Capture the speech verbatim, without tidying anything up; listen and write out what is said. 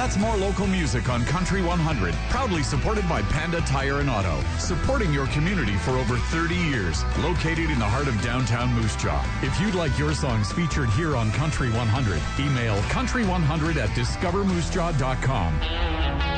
Lots more local music on Country one hundred, proudly supported by Panda Tire and Auto, supporting your community for over thirty years, located in the heart of downtown Moose Jaw. If you'd like your songs featured here on Country one hundred, email country one hundred at discover moose jaw dot com.